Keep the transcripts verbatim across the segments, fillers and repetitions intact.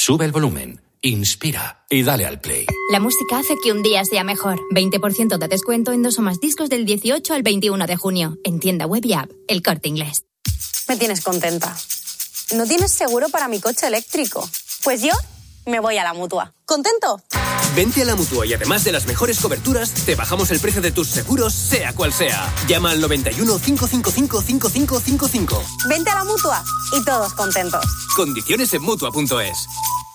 Sube el volumen, inspira y dale al play. La música hace que un día sea mejor. veinte por ciento de descuento en dos o más discos del dieciocho al veintiuno de junio. En tienda web y app, El Corte Inglés. Me tienes contenta. ¿No tienes seguro para mi coche eléctrico? Pues yo me voy a la Mutua. ¿Contento? Vente a la Mutua y además de las mejores coberturas, te bajamos el precio de tus seguros, sea cual sea. Llama al noventa y uno, cinco cinco cinco, cinco cinco cinco cinco. Vente a la Mutua y todos contentos. Condiciones en Mutua punto es.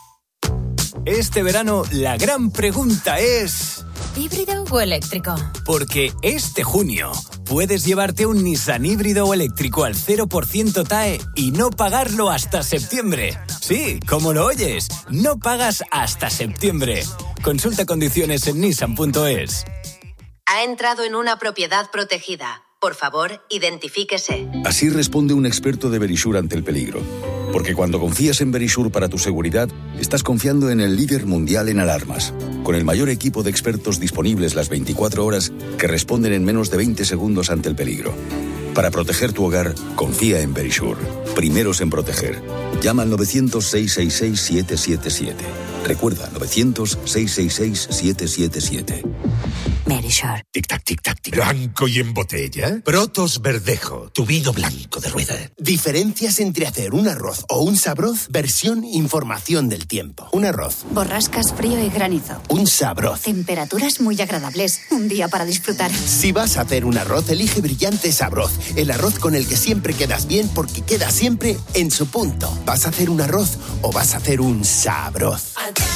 Este verano la gran pregunta es... ¿híbrido o eléctrico? Porque este junio puedes llevarte un Nissan híbrido o eléctrico al cero por ciento T A E y no pagarlo hasta septiembre. Sí, como lo oyes, no pagas hasta septiembre. Consulta condiciones en nissan punto es. Ha entrado en una propiedad protegida. Por favor, identifíquese. Así responde un experto de Verisure ante el peligro. Porque cuando confías en Verisure para tu seguridad, estás confiando en el líder mundial en alarmas, con el mayor equipo de expertos disponibles las veinticuatro horas que responden en menos de veinte segundos ante el peligro. Para proteger tu hogar, confía en Verisure. Primeros en proteger. Llama al novecientos, seiscientos sesenta y seis, siete siete siete. Recuerda, novecientos, seiscientos sesenta y seis, siete siete siete. Verisure. Tic-tac, tic-tac, tic. Blanco y en botella. Protos Verdejo, tu vino blanco de rueda. Diferencias entre hacer un arroz o un sabroz, versión información del tiempo. Un arroz. Borrascas, frío y granizo. Un sabroz. Temperaturas muy agradables. Un día para disfrutar. Si vas a hacer un arroz, elige Brillante Sabroz. El arroz con el que siempre quedas bien porque queda siempre en su punto. ¿Vas a hacer un arroz o vas a hacer un sabroz?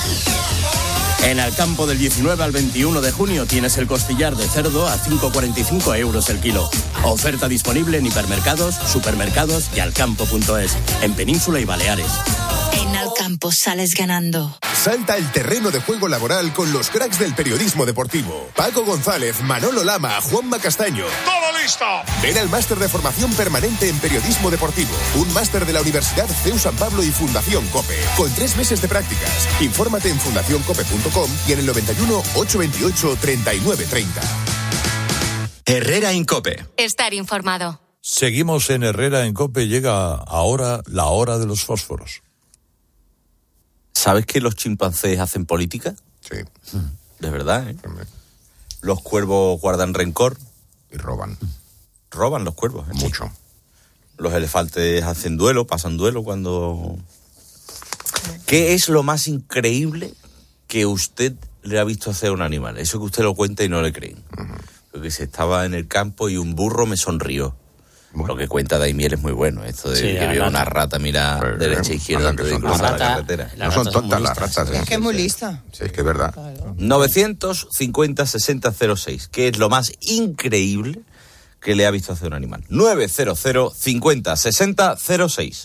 En Alcampo del diecinueve al veintiuno de junio tienes el costillar de cerdo a cinco coma cuarenta y cinco euros el kilo. Oferta disponible en hipermercados, supermercados y alcampo punto es, en Península y Baleares. En Alcampo sales ganando. Salta el terreno de juego laboral con los cracks del periodismo deportivo. Paco González, Manolo Lama, Juanma Castaño. ¡Todo listo! Ven al máster de formación permanente en periodismo deportivo. Un máster de la Universidad C E U San Pablo y Fundación COPE. Con tres meses de prácticas. Infórmate en fundación cope punto com y en el noventa y uno, ochocientos veintiocho, treinta y nueve treinta. Herrera en COPE. Estar informado. Seguimos en Herrera en COPE. Llega ahora la hora de los fósforos. ¿Sabes que los chimpancés hacen política? Sí. De verdad, ¿eh? Los cuervos guardan rencor. Y roban. Roban los cuervos, ¿eh? Mucho. Los elefantes hacen duelo, pasan duelo cuando... ¿Qué es lo más increíble que usted le ha visto hacer a un animal? Eso que usted lo cuenta y no le creen. Uh-huh. Porque se estaba en el campo y un burro me sonrió. Bueno. Lo que cuenta Daimiel es muy bueno, esto de sí, que veo una rata mira pues, derecha e izquierda antes de cruzar la carretera. No son tontas las ratas. Es que es muy lista. Sí, es que es verdad. novecientos cincuenta, sesenta, cero seis. ¿Qué es lo más increíble que le ha visto hacer un animal? novecientos cincuenta, sesenta, cero seis.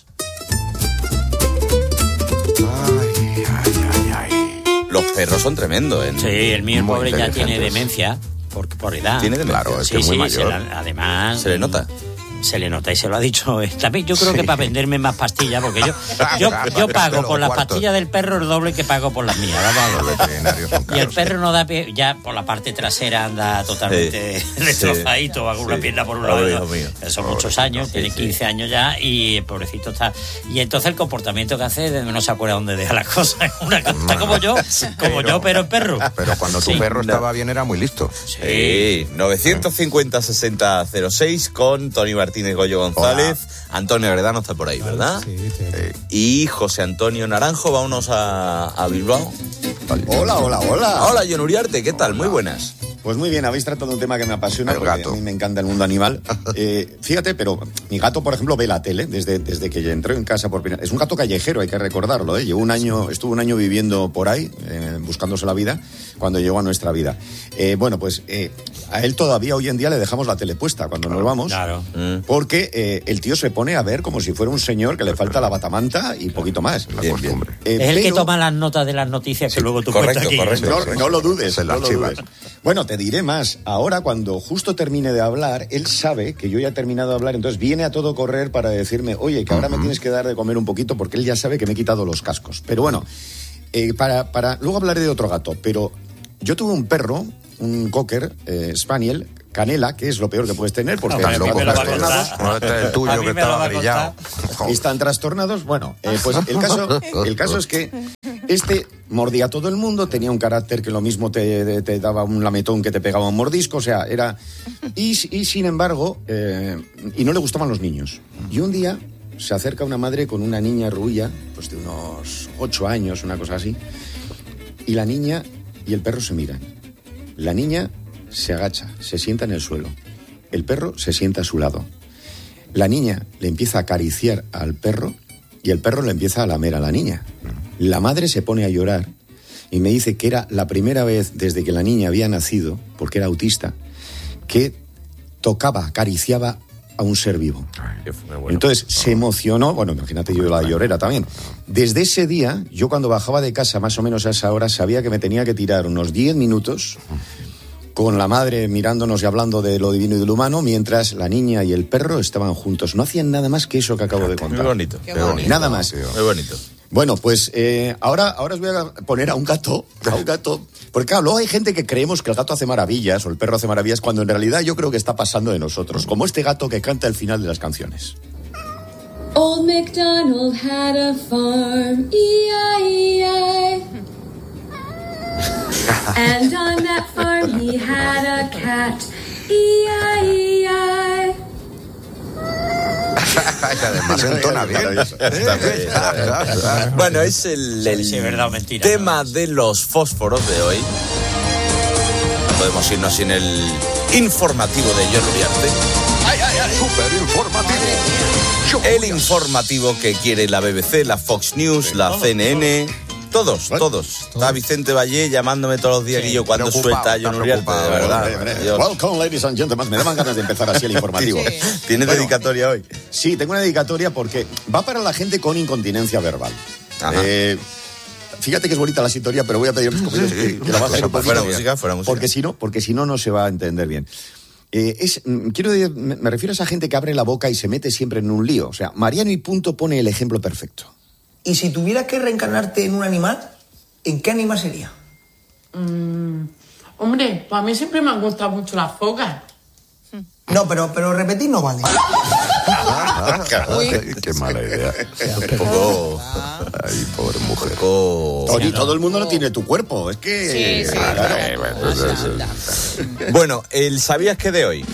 Ay, ay, ay, ay. Los perros son tremendos, ¿eh? Sí, el mío, el pobre, ya tiene demencia. Por, por edad. Tiene demencia. Claro, es sí, que es muy sí, mayor. Se la, además... ¿Se le nota? Se le nota y se lo ha dicho. También yo creo sí. que para venderme más pastillas, porque yo yo, yo pago por las pastillas del perro el doble que pago por las mías. Y el perro no da pie, ya por la parte trasera anda totalmente sí. destrozadito, va con sí. una pierna por un lado. Oh, son oh, muchos años, sí, tiene quince sí. años ya y el pobrecito está. Y entonces el comportamiento que hace no se acuerda dónde deja las cosas. Una cosa como yo, como pero, yo, pero el perro. Pero cuando tu sí. perro estaba bien era muy listo. Sí, sí. novecientos cincuenta, sesenta, cero seis con Tony Martínez Goyo González. Hola. Antonio Agredano está por ahí, ¿verdad? Sí, sí, sí. Y José Antonio Naranjo, vámonos a, a Bilbao. Hola, hola, hola. Hola, John Uriarte, ¿qué tal? Hola. Muy buenas. Pues muy bien, habéis tratado un tema que me apasiona, el porque gato. A mí me encanta el mundo animal. Eh, fíjate, pero mi gato, por ejemplo, ve la tele desde, desde que entró en casa por primera vez. Es un gato callejero, hay que recordarlo, ¿eh? Llevó un año, estuvo un año viviendo por ahí, eh, buscándose la vida, cuando llegó a nuestra vida. Eh, bueno, pues eh, a él todavía hoy en día le dejamos la tele puesta cuando nos vamos, claro. porque eh, el tío se pone a ver como si fuera un señor que le falta la batamanta y poquito más. La costumbre. Eh, es el pero... que toma las notas de las noticias que sí, luego tú correcto, cuentas aquí. Correcto, no, correcto. no lo dudes, no lo dudes. Bueno, te diré más. Ahora, cuando justo termine de hablar, él sabe que yo ya he terminado de hablar, entonces viene a todo correr para decirme, oye, que ahora uh-huh. me tienes que dar de comer un poquito, porque él ya sabe que me he quitado los cascos. Pero bueno, eh, para, para luego hablaré de otro gato, pero yo tuve un perro, un cocker eh, spaniel, Canela, que es lo peor que puedes tener, porque no, están trastornados. No, este es el tuyo que estaba grillado. Están trastornados. Bueno, eh, pues el caso, el caso es que Este mordía a todo el mundo, tenía un carácter que lo mismo te, te daba un lametón que te pegaba un mordisco, o sea, era... Y, y sin embargo, eh, y no le gustaban los niños. Y un día se acerca una madre con una niña rubia, pues de unos ocho años, una cosa así, y la niña y el perro se miran. La niña se agacha, se sienta en el suelo. El perro se sienta a su lado. La niña le empieza a acariciar al perro y el perro le empieza a lamer a la niña. La madre se pone a llorar y me dice que era la primera vez desde que la niña había nacido, porque era autista, que tocaba, acariciaba a un ser vivo. Ay, bueno. Entonces se emocionó, bueno, imagínate yo la llorera también. Desde ese día, yo cuando bajaba de casa más o menos a esa hora, sabía que me tenía que tirar unos diez minutos con la madre mirándonos y hablando de lo divino y de lo humano, mientras la niña y el perro estaban juntos. No hacían nada más que eso que acabo de contar. Muy bonito. Qué bonito. Nada más. Muy bonito. Bueno, pues eh, ahora, ahora os voy a poner a un gato, a un gato, porque claro, luego hay gente que creemos que el gato hace maravillas o el perro hace maravillas, cuando en realidad yo creo que está pasando de nosotros, como este gato que canta el final de las canciones. Old MacDonald had a farm, E I E I. And on that farm he had a cat, E I E I. Además entona bien. Bueno, es el, el sí, verdad, mentira, tema no. de los fósforos de hoy. No podemos irnos sin el informativo de John Uriarte. ¡Ay, ay, ay! ¡Súper informativo! El informativo que quiere la B B C, la Fox News, la C N N... Todos, todos. Está Vicente Vallé llamándome todos los días sí, que yo cuando suelta a John Uriarte, de verdad. Welcome, ladies and gentlemen. Me daban ganas de empezar así el informativo. Sí. ¿Tienes bueno, dedicatoria hoy? Sí, tengo una dedicatoria porque va para la gente con incontinencia verbal. Eh, fíjate que es bonita la historia, pero voy a pedir a mis compañeros que, que la bajen un poquito. Fuera música, fuera música. Porque si no, porque si no, no se va a entender bien. Eh, es, quiero me, me refiero a esa gente que abre la boca y se mete siempre en un lío. O sea, Mariano y Punto pone el ejemplo perfecto. Y si tuvieras que reencarnarte en un animal, ¿en qué animal sería? Mm, hombre, pues a mí siempre me han gustado mucho las focas. No, pero, pero repetir no vale. Ay, qué mala idea. Un poco... Ay, pobre mujer. Poco... Tony, todo el mundo no tiene tu cuerpo. Es que... Sí, sí. Claro. Bueno, el ¿sabías qué de hoy?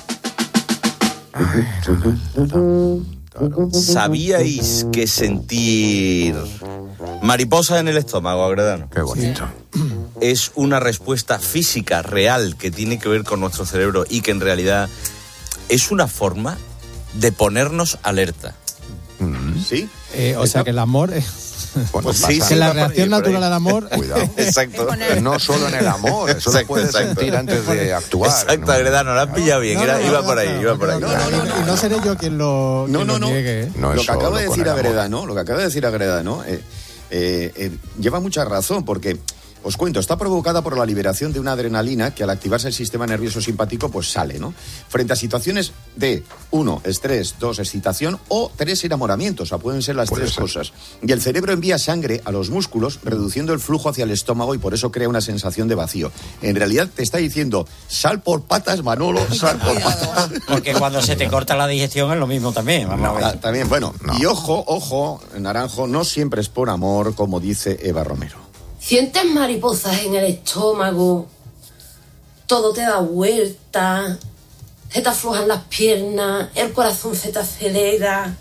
¿Sabíais que sentir mariposas en el estómago, Agredano? Qué bonito. Es una respuesta física real que tiene que ver con nuestro cerebro y que en realidad es una forma de ponernos alerta. ¿Sí? Eh, o sea que el amor... Es... Bueno, pues sí, que sí, la reacción natural al amor... Cuidado. Exacto. No solo en el amor, eso exacto, lo puedes exacto. sentir antes de actuar. Exacto, ¿no? Agredano, lo has pillado bien, no, no, iba no, por ahí, no, iba por ahí. No, no, no, no, y no seré yo quien lo, no, quien no, lo no. niegue. ¿eh? No lo que acaba de decir Agredano, lo que acaba de decir Agredano, eh, eh, eh, lleva mucha razón, porque... Os cuento, está provocada por la liberación de una adrenalina que al activarse el sistema nervioso simpático pues sale, ¿no? Frente a situaciones de, uno, estrés, dos, excitación o tres, enamoramiento, o sea, pueden ser las Puede tres ser. cosas. Y el cerebro envía sangre a los músculos reduciendo el flujo hacia el estómago y por eso crea una sensación de vacío. En realidad te está diciendo, sal por patas, Manolo, sal por patas. Porque cuando se te corta la digestión es lo mismo también. Vamos no, a ver. También, bueno, no. Y ojo, ojo, Naranjo, no siempre es por amor, como dice Eva Romero. Sientes mariposas en el estómago, todo te da vuelta, se te aflojan las piernas, el corazón se te acelera.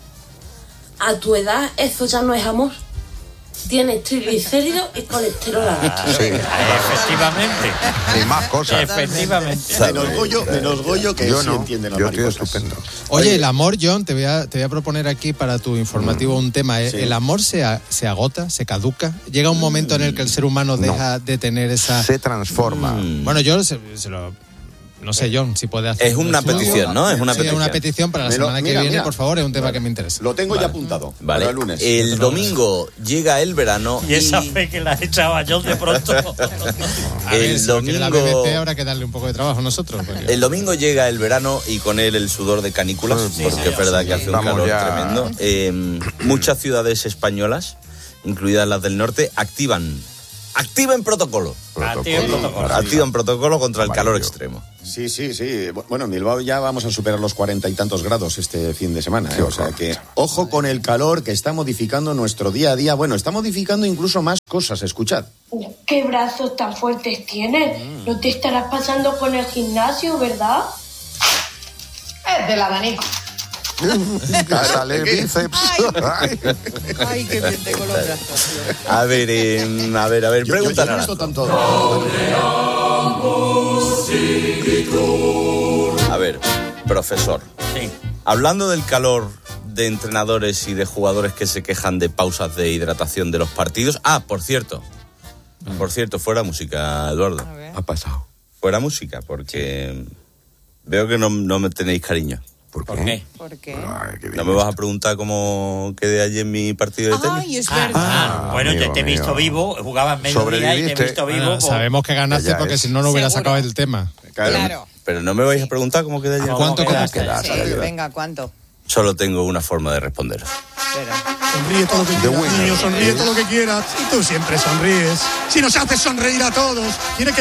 A tu edad eso ya no es amor. Tienes triglicéridos y colesterol alto. Sí. Efectivamente. Y más cosas. Efectivamente. Menos Goyo, menos Goyo que yo sí no, entiende las yo mariposas. estoy estupendo. Oye, el amor, John, te voy a, te voy a proponer aquí para tu informativo un tema. ¿eh? Sí. ¿El amor se, a, se agota, se caduca? ¿Llega un momento en el que el ser humano deja no. de tener esa... Se transforma. Mm. Bueno, yo se, se lo... No sé, John, si puede hacer... Es una estudio. petición, ¿no? Es una sí, petición. una petición para la lo, semana mira, que viene, mira. por favor, es un tema vale. que me interesa. Lo tengo vale. ya apuntado Vale. para el lunes. El domingo llega el verano y... esa fe que la echaba John de pronto. A el ver, si domingo... la B B C habrá que darle un poco de trabajo a nosotros. Porque... El domingo llega el verano y con él el sudor de canículas, sí, porque sí, es verdad sí, que hace un calor ya... tremendo. Eh, muchas ciudades españolas, incluidas las del norte, activan Activen protocolo. Activen protocolo. Activen protocolo contra el calor extremo. Sí, sí, sí. Bueno, en Bilbao ya vamos a superar los cuarenta y tantos grados este fin de semana. ¿eh? O sea que, ojo con el calor que está modificando nuestro día a día. Bueno, está modificando incluso más cosas. Escuchad. ¿Qué brazos tan fuertes tienes? Mm. No te estarás pasando con el gimnasio, ¿verdad? Es del abanico. Sale bíceps. Ay, ay, qué bien tengo los brazos. A ver, eh, a ver, a ver, pregunta nada. A ver, profesor. Sí. Hablando del calor de entrenadores y de jugadores que se quejan de pausas de hidratación de los partidos. Ah, por cierto. Por cierto, fuera música, Eduardo. Ha pasado. Fuera música, porque veo que no, no me tenéis cariño. ¿Por qué? ¿Por qué? ¿Por qué? Ay, qué ¿No me vas a preguntar cómo quedé ayer en mi partido de tenis? Ay, es Ah, verdad. ah, bueno, amigo yo te he visto mío. vivo, jugabas mediodía y te he visto vivo. Bueno, pues- sabemos que ganaste Ya porque es. si no, no hubiera Seguro. sacado el tema. Claro. Pero no me vais a preguntar cómo quedé ayer. ¿Cómo ¿Cuánto cómo quedaste? quedas? Sí, venga, ¿cuánto? Solo tengo una forma de responder. Espera. Sonríe todo lo que De quieras, winner. niño, sonríe todo lo que quieras. Y tú siempre sonríes. Si nos haces sonreír a todos, ¿quiere que